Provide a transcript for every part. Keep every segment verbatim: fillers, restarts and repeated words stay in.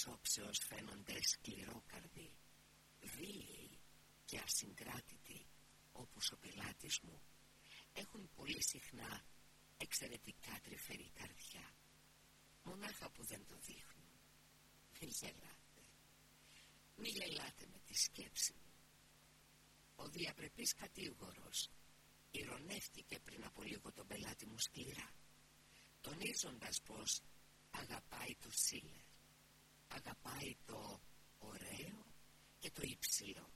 όψεως φαίνονται σκληρόκαρδοι, βίαιοι και ασυγκράτητοι όπως ο πελάτης μου, έχουν πολύ συχνά εξαιρετικά τρυφερή καρδιά, μονάχα που δεν το δείχνουν. Μη γελάτε, μη γελάτε με τη σκέψη μου. Ο διαπρεπής κατήγορος ηρωνεύτηκε πριν από λίγο τον πελάτη μου σκληρά, τονίζοντας πως αγαπάει το Σίλερ, αγαπάει το ωραίο και το υψηλό.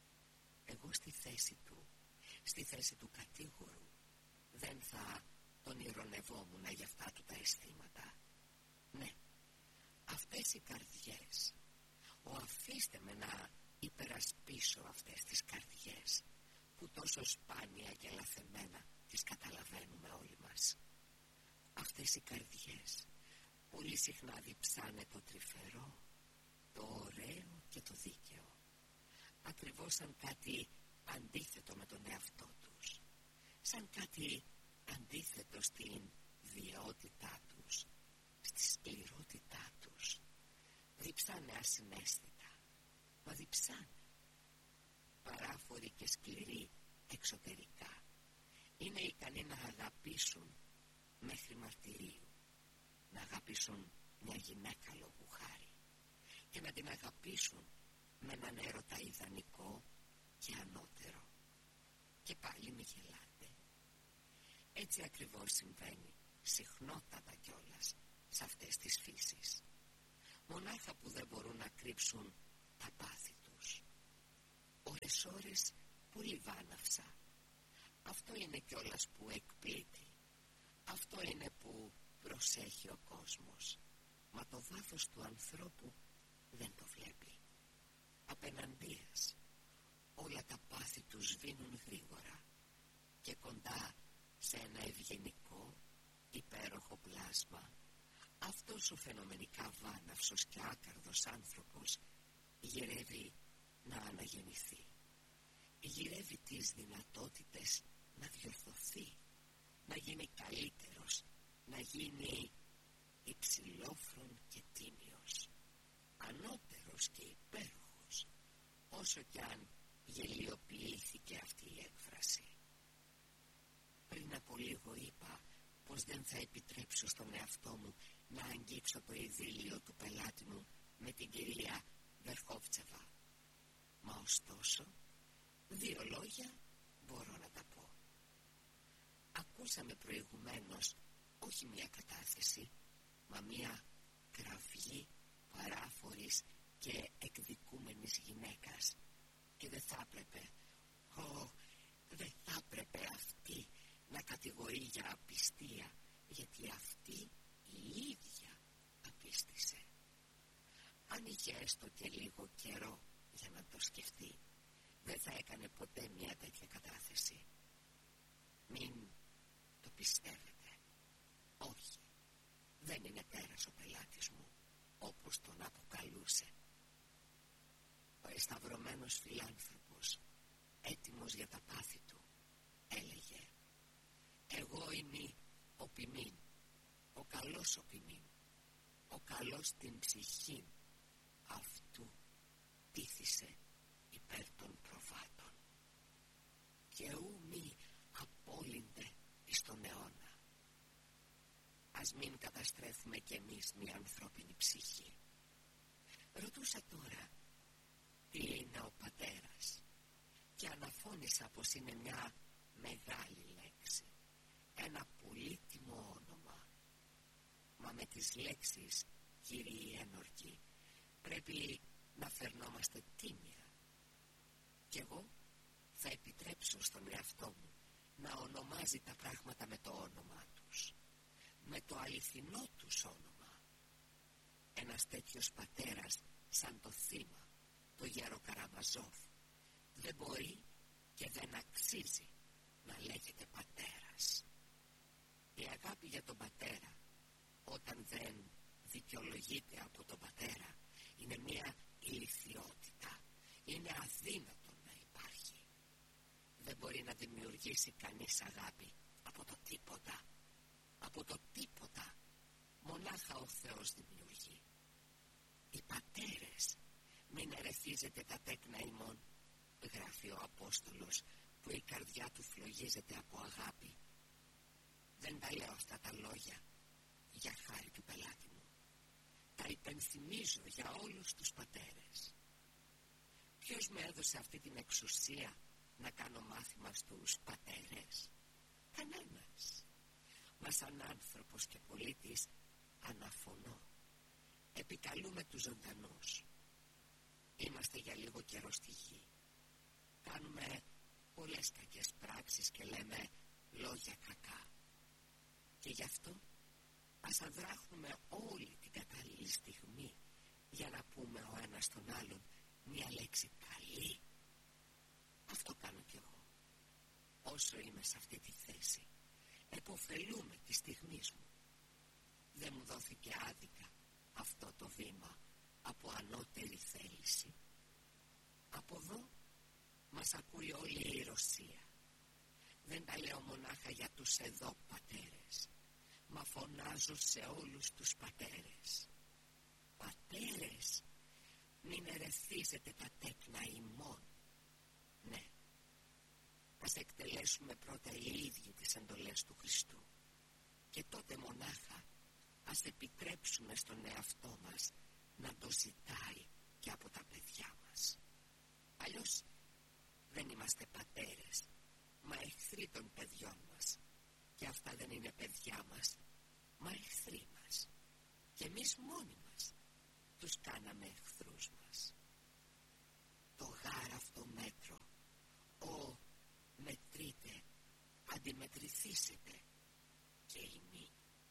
Εγώ στη θέση του, στη θέση του κατήγορου, δεν θα τον ηρωνευόμουν για αυτά του τα αισθήματα. Ναι, αυτές οι καρδιές, ο αφήστε με να υπερασπίσω αυτές τις καρδιές που τόσο σπάνια και λαθεμένα τις καταλαβαίνουμε όλοι μας. Αυτές οι καρδιές πολύ συχνά διψάνε το τρυφερό, το ωραίο και το δίκαιο, ακριβώς σαν κάτι αντίθετο με τον εαυτό τους, σαν κάτι αντίθετο στην βιαιότητά τους, στη σκληρότητά τους. Διψάνε ασυναίσθητα, μα διψάνε. Παράφοροι και σκληροί εξωτερικά, είναι ικανοί να αγαπήσουν μέχρι μαρτυρίου, να αγαπήσουν μια γυναίκα λόγου χάρη και να την αγαπήσουν με έναν έρωτα ιδανικό και ανώτερο. Και πάλι μη γελάτε. Έτσι ακριβώς συμβαίνει συχνότατα κιόλας σε αυτές τις φύσεις, μονάχα που δεν μπορούν να κρύψουν τα πάθη τους. Ώρες ώρες πολύ βάναυσα. Αυτό είναι κιόλας που εκπλήττει. Αυτό είναι που προσέχει ο κόσμος. Μα το βάθος του ανθρώπου δεν το βλέπει. Απέναντίας, όλα τα πάθη του σβήνουν γρήγορα και κοντά σε ένα ευγενικό, υπέροχο πλάσμα, αυτός ο φαινομενικά βάναυσος και άκαρδος άνθρωπος γυρεύει να αναγεννηθεί. Γυρεύει τις δυνατότητες να διορθωθεί, να γίνει καλύτερος, να γίνει υψηλόφρον και τίμιος, ανώτερος και υπέροχος, όσο κι αν γελιοποιήθηκε αυτή η έκφραση. Πριν από λίγο είπα πως δεν θα επιτρέψω στον εαυτό μου να αγγίξω το ειδήλιο του πελάτη μου με την κυρία Βερχόφτσεβα. Μα ωστόσο, δύο λόγια μπορώ να τα πω. Ακούσαμε προηγουμένως όχι μία κατάθεση, μα μία κραυγή παράφορης και εκδικούμενης γυναίκας. Και δεν θα έπρεπε, ω, δεν θα έπρεπε αυτή να κατηγορεί για απιστία, γιατί αυτή η ίδια απίστησε. Αν είχε έστω και λίγο καιρό για να το σκεφτεί, δεν θα έκανε ποτέ μια τέτοια κατάθεση. Μην το πιστεύετε. Όχι, δεν είναι τέρας ο πελάτης μου, όπως τον αποκαλούσε. Ο εσταυρωμένος φιλάνθρωπος, έτοιμος για τα πάθη του, έλεγε: εγώ είμαι ο ποιμήν, ο καλός ο ποιμήν, ο καλός την ψυχήν, αυτού τήθησε υπέρ των προβάτων. Και ου μη απόλυνται εις τον αιώνα. Ας μην καταστρέφουμε κι εμείς μια ανθρώπινη ψυχή. Ρωτούσα τώρα τι είναι ο πατέρας και αναφώνησα πως είναι μια μεγάλη λέξη, ένα πολύτιμο όνομα. Μα με τις λέξεις, κύριοι ένορκοι, πρέπει να φερνόμαστε τίμια. Κι εγώ θα επιτρέψω στον εαυτό μου να ονομάζει τα πράγματα με το όνομά τους, με το αληθινό τους όνομα. Ένας τέτοιος πατέρας σαν το θύμα, το γέρο Καραμαζόφ, δεν μπορεί και δεν αξίζει να λέγεται πατέρας. Η αγάπη για τον πατέρα, όταν δεν δικαιολογείται από τον πατέρα, είναι μια ηλιθιότητα, είναι αδύνατο να υπάρχει. Δεν μπορεί να δημιουργήσει κανείς αγάπη από το τίποτα. Από το τίποτα μονάχα ο Θεός δημιουργεί. Οι πατέρες, μην ερεθίζετε τα τέκνα ημών, γράφει ο Απόστολος, που η καρδιά του φλογίζεται από αγάπη. Δεν τα λέω αυτά τα λόγια για χάρη του πελάτη μου. Τα υπενθυμίζω για όλους τους πατέρες. Ποιος με έδωσε αυτή την εξουσία να κάνω μάθημα στους πατέρες? Κανένας. Μα σαν άνθρωπος και πολίτης αναφωνώ. Επικαλούμε τους ζωντανούς. Είμαστε για λίγο καιρό στη γη. Κάνουμε πολλές κακές πράξεις και λέμε λόγια κακά. Και γι' αυτό ας αδράχνουμε όλη την κατάλληλη στιγμή για να πούμε ο ένας στον άλλον μία λέξη καλή. Αυτό κάνω κι εγώ. Όσο είμαι σε αυτή τη θέση, επωφελούμε τη στιγμή μου. Δεν μου δόθηκε άδικα αυτό το βήμα από ανώτερη θέληση. Από εδώ μας ακούει όλη η Ρωσία. Δεν τα λέω μονάχα για τους εδώ πατέρες, μα φωνάζω σε όλους τους πατέρες. Πατέρες, μην ερεθίζετε τα τέκνα ημών. Ναι, ας εκτελέσουμε πρώτα οι ίδιοι τις εντολές του Χριστού και τότε μονάχα ας επιτρέψουμε στον εαυτό μας να το ζητάει και από τα παιδιά μας. Αλλιώς δεν είμαστε πατέρες, μα εχθροί των παιδιών μας. Και αυτά δεν είναι παιδιά μας, μα εχθροί μας. Και εμείς μόνοι μας τους κάναμε εχθρούς μας. Το γάρ αυτό μέτρο, ο μετρείτε, αντιμετρηθήσετε και ημί.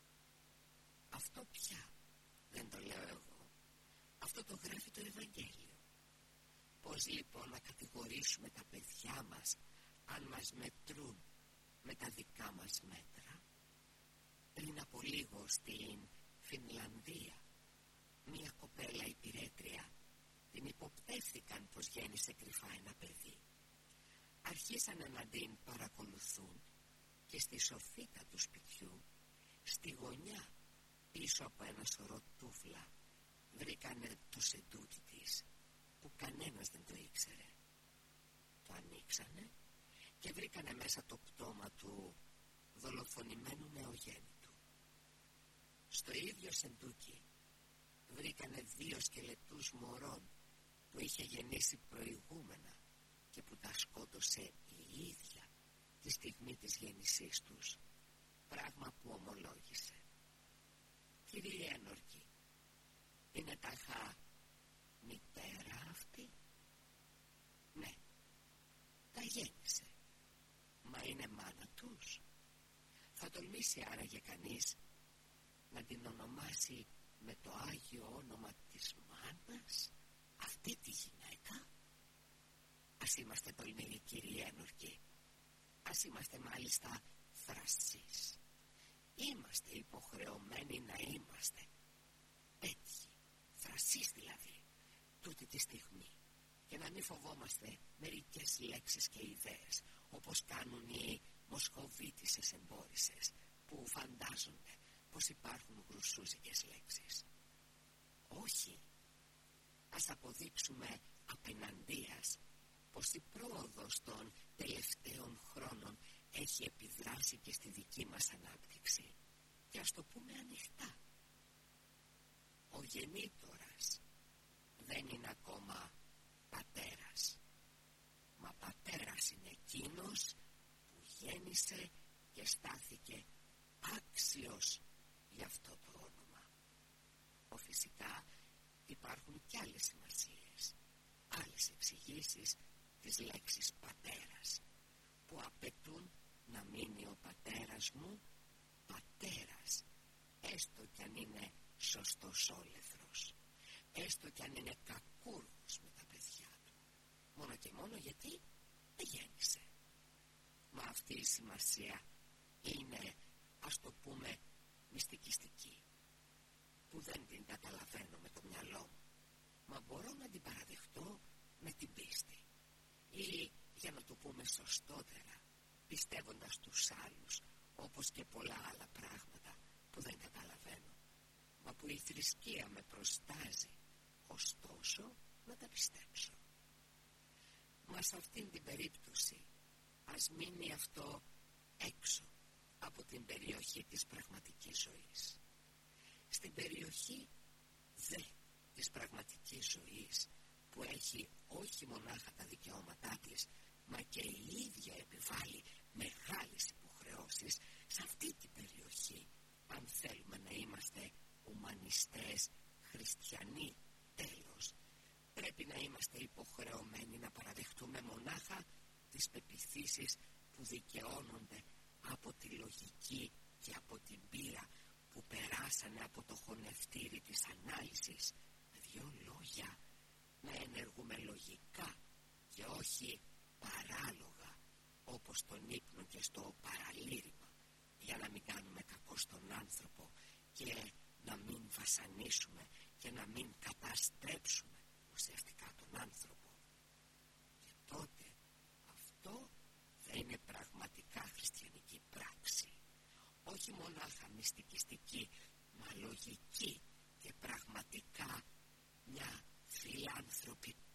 Αυτό πια δεν το λέω εγώ. Αυτό το γράφει το Ευαγγέλιο. Πώς λοιπόν να κατηγορήσουμε τα παιδιά μας αν μας μετρούν με τα δικά μας μέτρα? Πριν από λίγο στην Φινλανδία, μία κοπέλα υπηρέτρια την υποπτεύθηκαν πως γέννησε κρυφά ένα παιδί. Αρχίσανε να την παρακολουθούν και στη σοφίτα του σπιτιού, στη γωνιά πίσω από ένα σωρό τούφλα, βρήκανε το σεντούκι της που κανένας δεν το ήξερε. Το ανοίξανε και βρήκανε μέσα το πτώμα του δολοφονημένου νεογέννητου. Στο ίδιο σεντούκι βρήκανε δύο σκελετούς μωρών που είχε γεννήσει προηγούμενα και που τα σκότωσε η ίδια τη στιγμή της γέννησής τους, πράγμα που ομολόγησε. Κύριε Ένορκη, είναι τάχα μητέρα αυτή? Ναι, τα γέννησε. Μα είναι μάνα τους? Θα τολμήσει άραγε κανείς να την ονομάσει με το άγιο όνομα της μάνας αυτή τη γυναίκα? Ας είμαστε τολμηροί, κύριε Ένορκη. Ας είμαστε μάλιστα θρασείς. Είμαστε υποχρεωμένοι να είμαστε τέτοιοι, θρασείς δηλαδή, τούτη τη στιγμή, και να μην φοβόμαστε μερικές λέξεις και ιδέες, όπως κάνουν οι μοσχοβίτισσες εμπόρισσες που φαντάζονται πως υπάρχουν γρουσούζικες λέξεις. Όχι, ας αποδείξουμε απεναντίας πως η πρόοδος των τελευταίων χρόνων έχει επιδράσει και στη δική μας ανάπτυξη, και ας το πούμε ανοιχτά. Ο γεννήτορας δεν είναι ακόμα πατέρας, μα πατέρας είναι εκείνος που γέννησε και στάθηκε άξιος για αυτό το όνομα. Ο φυσικά υπάρχουν κι άλλες σημασίες, άλλες εξηγήσεις της λέξης πατέρας, που απαιτούν να μείνει ο πατέρας μου πατέρας, έστω κι αν είναι σωστός όλεθρος, έστω κι αν είναι κακούργος με τα παιδιά του, μόνο και μόνο γιατί δεν γέννησε. Μα αυτή η σημασία είναι, ας το πούμε, μυστικιστική, που δεν την καταλαβαίνω με το μυαλό μου, μα μπορώ να την παραδεχτώ με την πίστη, ή για να το πούμε σωστότερα, πιστεύοντας τους άλλους, όπως και πολλά άλλα πράγματα που δεν καταλαβαίνω, μα που η θρησκεία με προστάζει ωστόσο να τα πιστέψω. Μα σε αυτήν την περίπτωση ας μείνει αυτό έξω από την περιοχή της πραγματικής ζωής. Στην περιοχή δε της πραγματικής ζωής, που έχει όχι μονάχα τα δικαιώματά της, μα και η ίδια επιβάλλει μεγάλες υποχρεώσεις, σε αυτή την περιοχή, αν θέλουμε να είμαστε ουμανιστές, χριστιανοί τέλος, πρέπει να είμαστε υποχρεωμένοι να παραδεχτούμε μονάχα τις πεποιθήσεις που δικαιώνονται από τη λογική και από την πείρα, που περάσανε από το χωνευτήρι της ανάλυσης. Με δύο λόγια, να ενεργούμε λογικά και όχι παράλογα, όπως στον ύπνο και στο παραλήρημα, για να μην κάνουμε κακό στον άνθρωπο και να μην βασανίσουμε και να μην καταστρέψουμε ουσιαστικά τον άνθρωπο. Και τότε αυτό θα είναι πραγματικά χριστιανική πράξη, όχι μονάχα μυστικιστική, μα λογική και πραγματικά μια φιλάνθρωπη